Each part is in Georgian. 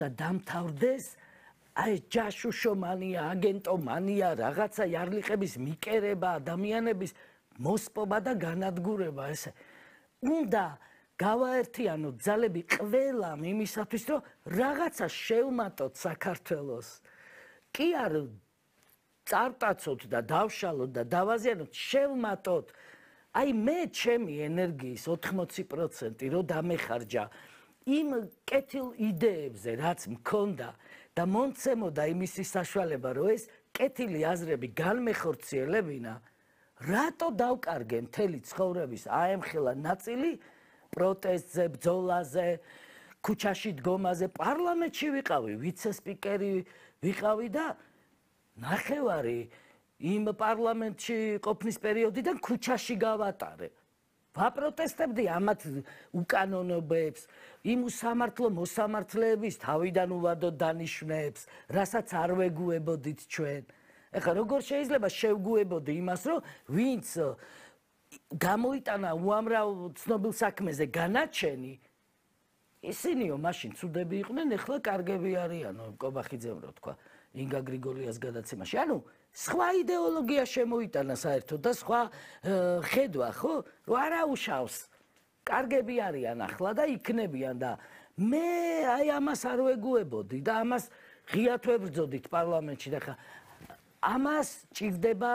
და დამთავრდეს აი ჯაშუშომანია, აგენტომანია, რაღაცა იარლიყების მიკერება, ადამიანების მოსპობა და განადგურება ესე. უნდა გავაერთიანოთ ძალები ყველა იმისათვის, რომ რაღაცა შევმატოთ საქართველოს. კი არ წარტაცოთ და დავშალოთ და დავაზიანოთ, შევმატოთ. აი მე ჩემი ენერგიის 80% რო დამეხარჯა იმ კეთილ იდეებზე, რაც მქონდა და მომცემოდა იმისი საშუალება, რომ ეს კეთილი აზრები განმეხორციელებინა, რატო დავკარგე მთელი ცხოვრების აემხელა ნაწილი პროტესტზე, ბრძოლაზე, ქუჩაში დგომაზე, პარლამენტში ვიყავი, ვიცე-სპიკერი ვიყავი და ნახევარი იმ პარლამენტში ყოფნის პერიოდიდან ქუჩაში გავატარე. ვაპროტესტებდი ამათ უკანონობებს, იმ უსამართლო მოსამართლეების თავიდან უვადოდ დანიშვნებს, რასაც არ ვეგუებოდით ჩვენ. ეხლა როგორ შეიძლება შევგუებოდი იმას, რომ ვინც გამოიტანა უამრავ ცნობილ საქმეზე განაჩენი, ისინიო მაშინ ცუდები იყვნენ, ეხლა კარგები არიანო, კობახიძემ რო თქვა, ინგა გრიგოლიას გადაცემაში. ანუ სხვა იდეოლოგია შემოიტანა საერთოდ და სხვა ხედვა, ხო? რომ არა უშავს. კარგები არიან ახლა და იქნებიან და მე აი ამას არ ვეგუებოდი და ამას ღიად ვებრძოდით პარლამენტში და ხა ამას ჭირდება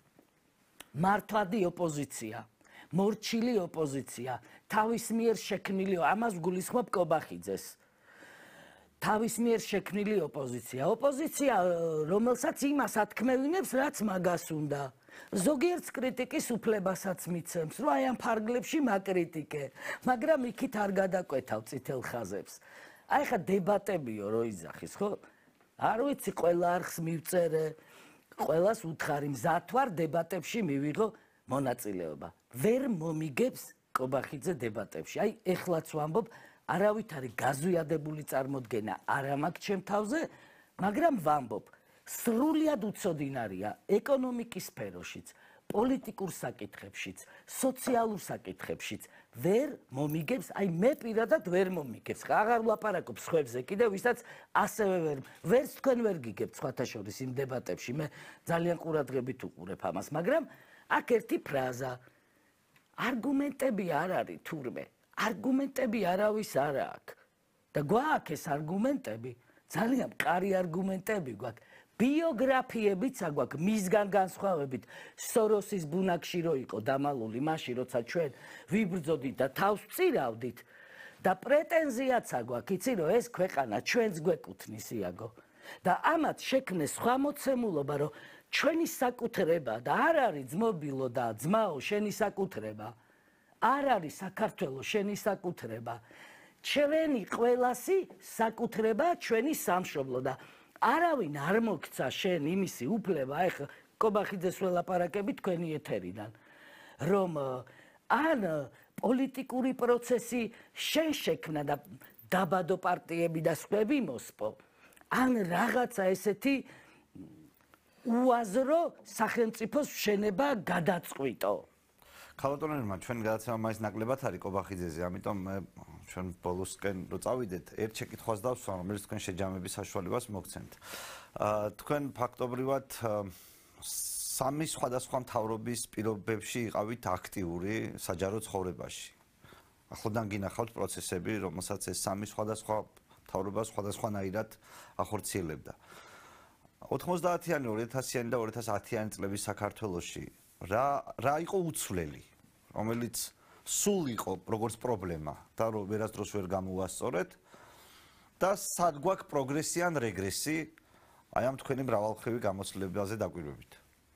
მართვადი ოპოზიცია, მორჩილი ოპოზიცია, თავის მიერ შექმნილი, ამას გულისხმობ კობახიძეს. თავის მიერ შექმნილი ოპოზიცია, ოპოზიცია, რომელსაც იმას ათქმევინებს, რაც მაგას უნდა. ზოგიერთს კრიტიკის უფლებასაც მიცემს, რომ აი ამ ფარგლებში მაკრიტიკე, მაგრამ იქით არ გადაკვეთავ წითელ ხაზებს. აი ხა დებატებიო რო იძახის, ხო? არ ვიცი, ყველა არხს მივწერე, ყველას უთხარი მზად ვარ დებატებში მივიღო მონაწილეობა. ვერ მომიგებს კობახიძე დებატებში. აი ეხლაც ვამბობ, არავით არის გაზვიადებული წარმოდგენა არ მაქვს ჩემ თავზე, მაგრამ ვამბობ, სრულიად უცოდინარია ეკონომიკის სფეროშიც, პოლიტიკურ საკითხებშიც, სოციალურ საკითხებშიც ვერ მომიგებს, აი მე პირადად ვერ მომიგებს. აღარ ვლაპარაკობ სხვებზე კიდევ, ვისაც ასევე ვერც თქვენ ვერ გიგებთ სხვათა შორის იმ დებატებში, მე ძალიან ყურადღებით უყურებ ამას, მაგრამ აქ ერთი ფრაზა, არგუმენტები არ არის თურმე, არგუმენტები არავის არ აქვს და გვაქვს ეს არგუმენტები, ძალიან მყარი არგუმენტები გვაქვს. ბიოგრაფიებიც აგვაქვს მისგან განსხვავებით სოროსის ბუნაგში რო იყო დამალული მაშინ როცა ჩვენ ვიბრძოდით და თავს ვწირავდით და პრეტენზიაც აგვაქვს იცი რომ ეს ქვეყანა ჩვენს გვეკუთვნის იაგო და ამათ შექმნეს სხვა მოცემულობა რომ ჩვენი საკუთრება და არ არის ძმობილო და ძმაო შენი საკუთრება არ არის საქართველოს შენი საკუთრება ჩვენი ყველასი საკუთრება ჩვენი სამშობლო და არავინ არ მოგცა შენ იმისი უფლება, ეხლა კობახიძეს ველაპარაკები თქვენი ეთერიდან, რომ ან პოლიტიკური პროცესი შენ შექმნა და დაბადო პარტიები და სხვები მოსპო, ან რაღაცა ესეთი უაზრო სახელმწიფოს შენება გადაწყვიტო. ქალბატონებმა ჩვენ გადაცემა მაინც ნაკლებად არის კობახიძეზე, ამიტომ ჩვენ ბოლოსკენ რო წავიდეთ, ერთ შეკითხვას დავსვამ, რომელიც თქვენ შეჯამების საშუალებას მოგცემთ. თქვენ ფაქტობრივად სამი სხვადასხვა მთავრობის პირობებში იყავით აქტიური საჯარო ცხოვრებაში. ახლოდან გინახავთ პროცესები, რომელსაც ეს სამი სხვადასხვა მთავრობა სხვადასხვანაირად ახორციელებდა. 90-იანი, 2000-იანი და 2010-იანი წლების საქართველოში რა იყო უცვლელი, რომელიც სულ იყო როგორც პრობლემა და ვერასდროს ვერ გამოუასწორეთ და სად გვაქვს პროგრესი ან რეგრესი აი ამ თქვენი მრავალმხრივი გამოცდილებაზე დაკვირვებით.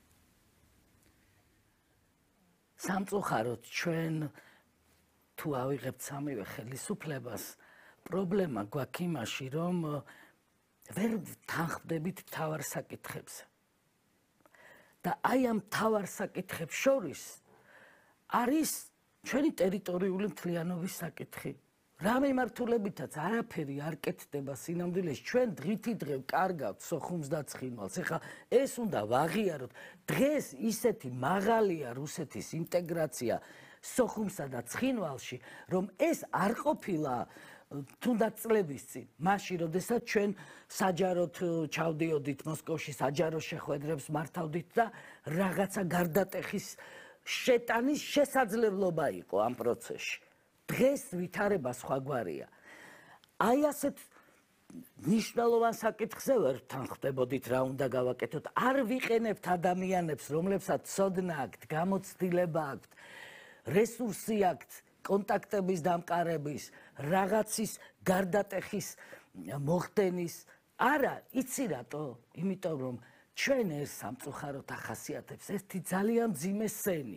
სამწუხაროდ ჩვენ თუ ავიღებთ სამივე ხელისუფლებას, პრობლემა გვაქვს იმაში, რომ ვერ თანხმდებით მთავარ საკითხებზე. და აი ამ მთავარ საკითხებს შორის არის ჩვენი ტერიტორიული მთლიანობის საკითხი. რა მიმართულებითაც არაფერი არ კეთდება სინამდვილეში, ჩვენ დღითი დღე კარგავთ სოხუმს და ცხინვალს. ეხლა ეს უნდა ვაღიაროთ. დღეს ისეთი მაღალია რუსეთის ინტეგრაცია სოხუმსა და ცხინვალში, რომ ეს არ ყოფილა თუნდაც წლების წინ, მაშინ, როდესაც ჩვენ საჯაროდ ჩავდიოდით მოსკოვში, საჯარო შეხვედრებს მართავდით და რაღაცა გარდატეხის შეტანის შესაძლებლობა იყო ამ პროცესში. დღეს ვითარება სხვაგვარია. აი ასეთ ნიშნულოვან საკითხზე ვერთან ხდებოდით, რა უნდა გავაკეთოთ. არ ვიყენებთ ადამიანებს, რომლებსაც ცოდნა აქვთ, გამოცდილება აქვთ, რესურსი აქვთ, კონტაქტების დამყარების, რაღაცის გარდატეხის მოხდენის. არა, იცი რატო? იმიტომ რომ ჩვენ ეს სამწუხაროდ ახასიათებს ერთი ძალიან მძიმე სენი.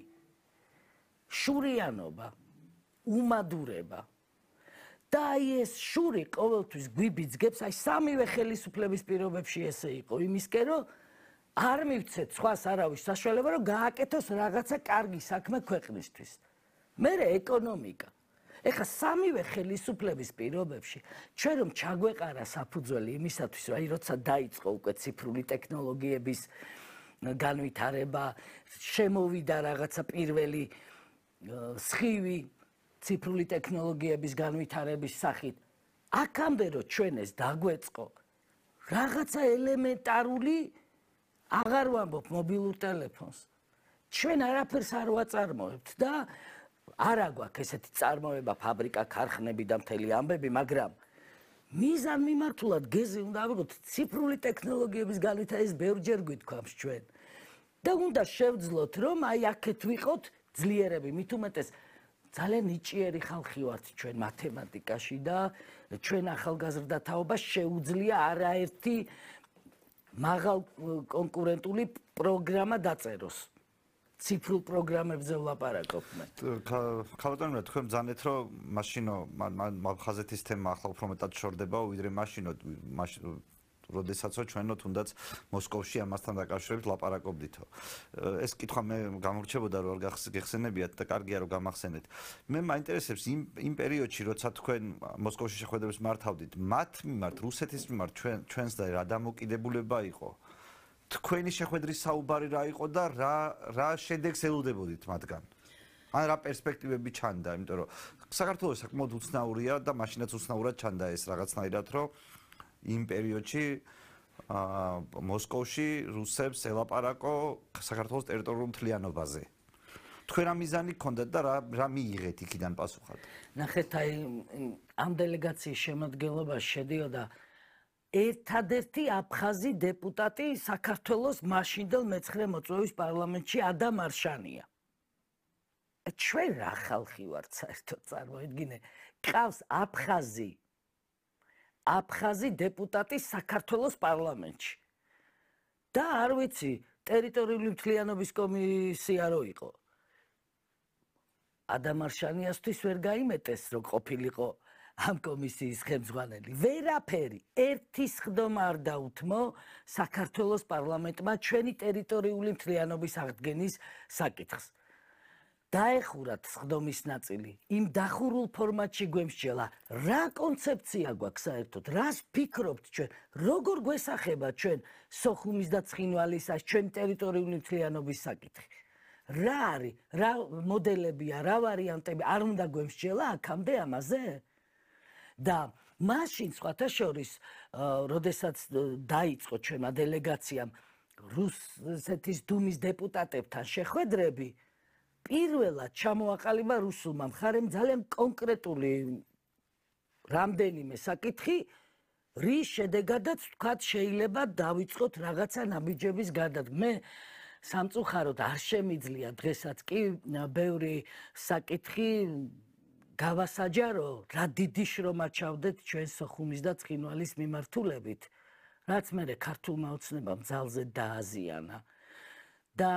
შურიანობა, უმადურება. და აი ეს შური ყოველთვის გვიბიძგებს, აი სამივე ხელისუფლების პირობებში ესე იყო, იმისკენ რომ არ მივცეთ სხვას არავის საშუალება, რომ გააკეთოს რაღაცა კარგი საქმე ქვეყნისთვის. მერე ეკონომიკა. ეხლა სამივე ხელისუფლების პირობებში ჩვენ რომ ჩაგვეყარა საფუძველი იმისათვის, რომ აი როცა დაიწყო უკვე ციფრული ტექნოლოგიების განვითარება, შემოვიდა რაღაცა პირველი სხივი ციფრული ტექნოლოგიების განვითარების სახით, აქამდე რომ ჩვენ ეს დაგვეწყო, რაღაცა ელემენტარული აღარ ვამბობ მობილურ ტელეფონს. ჩვენ არაფერს არ ვაწარმოებთ და არა გვაქვს ესეთი წარმოება, ფაბრიკა, ქარხნები და მთელი ამბები, მაგრამ მიზან მიმართულად გეზი უნდა ავიღოთ ციფრული ტექნოლოგიების განვითარების ბევრჯერ გვითქვამს ჩვენ. და უნდა შევძლოთ, რომ აი აქეთ ვიყოთ ძლიერები, მით უმეტეს ძალიან ნიჭიერი ხალხი ვართ ჩვენ მათემატიკაში და ჩვენ ახალგაზრდა თაობას შეუძლია არაერთი მაღალ კონკურენტული პროგრამა დაწეროს. ციფრულ პროგრამებზე ვლაპარაკობ მე. ქალბატონო, თქვენ ბრძანეთ, რომ მაშინო ხაზეთის თემა ახლა უფრო მეტად შორდებაო, ვიდრე მაშინო, როდესაც ჩვენო თუნდაც მოსკოვში ამასთან დაკავშირებით ლაპარაკობდითო. ეს კითხვა მე გამორჩებოდა, რომ არ გახსენებიათ და კარგია რომ გამახსენეთ. მე მაინტერესებს იმ პერიოდში, როცა თქვენ მოსკოვში შეხვედრებს მართავდით, მათ მიმართ, რუსეთის მიმართ ჩვენს და რა დამოკიდებულება იყო? თქვენი შეხვედრის საუბარი რა იყო და რა შედეგს ელოდებოდით მათგან? ან რა პერსპექტივები ჩანდა, იმიტომ რომ საქართველოს საკმაოდ უცნაურია და მაშინაც უცნაურად ჩანდა ეს რაღაცნაირად, რომ იმ პერიოდში მოსკოვში რუსებს ელაპარაკო საქართველოს ტერიტორიულ მთლიანობაზე. თქვენ რა მიზანი გქონდათ და რა მიიღეთ იქიდან პასუხად? ნახეთ, აი ამ დელეგაციის შემადგენლობაში შედიოდა ერთადერთი აფხაზი დეპუტატი საქართველოს მაშინდელ მე-9 მოწვევის პარლამენტში ადამ არშანია. ჩვენ რა ხალხი ვართ საერთოდ წარმოიდგინე, ყავს აფხაზი დეპუტატი საქართველოს პარლამენტში. და არ ვიცი, ტერიტორიული მთლიანობის კომისია რო იყო. ადამ არშანიასთვის ვერ გაიმეტეს, რომ ყოფილიყო ამ კომისიის ხელმძღვანელი. ვერაფერი, ერთი სხდომა არ დაუთმო საქართველოს პარლამენტმა ჩვენი ტერიტორიული მთლიანობის აღდგენის საკითხს. დაეხურათ სხდომის ნაწილი, იმ დახურულ ფორმატში გვემსჯელა, რა კონცეფცია გვაქვს საერთოდ, რას ფიქრობთ ჩვენ, როგორ გვესახება ჩვენ სოხუმის და ცხინვალის ჩვენი ტერიტორიული მთლიანობის საკითხი. რა არის, რა მოდელებია, რა ვარიანტები არ უნდა გვემსჯელა აქამდე ამაზე? და მაშინ სხვათა შორის, როდესაც დაიწყო ჩვენმა დელეგაციამ რუსეთის დუმის დეპუტატებთან შეხვედრები, პირველად ჩამოაყალიბა რუსულმა მხარემ ძალიან კონკრეტული რამდენიმე საკითხი, რის შედეგადაც ვთქვათ შეიძლება დავიწყოთ რაღაცა ნაბიჯების გადადგმა. მე სამწუხაროდ არ შემიძლია დღესაც კი ბევრი საკითხი გავასაჯარო, რა დიდი შრომა ჩავდეთ ჩვენ სოხუმის და ცხინვალის მიმართულებით, რაც მე ქართულმა ოცნებამ ძალზე დააზიანა და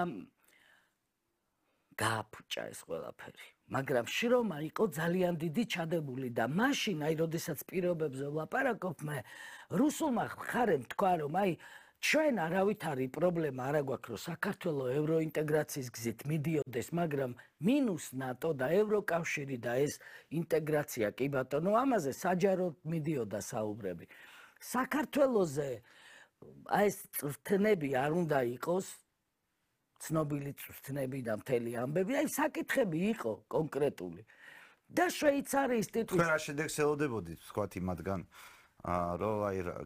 გააფუჭა ეს ყველაფერი. მაგრამ შრომა იყო ძალიან დიდი ჩადებული და მაშინ, აი, როდესაც პირობებზე ვლაპარაკობ, მე რუსულმა მხარემ თქვა, რომ აი ჩვენ არავითარი პრობლემა არ აგვაქვს, რომ საქართველო ევროინტეგრაციის გზით მიდიოდეს, მაგრამ მინუს ნატო და ევროკავშირი და ეს ინტეგრაცია კი ბატონო, ამაზე საჯაროდ მიდიოდა საუბრები. საქართველოზე აი ეს წვრთნები არ უნდა იყოს, ცნობილი წვრთნები და მთელი ამბები, აი საკითხები იყო კონკრეტული. და შვეიცარიის თქვენ ტიტული რა შედეგს ელოდებოდით ვთქვათ იმათგან რომ აი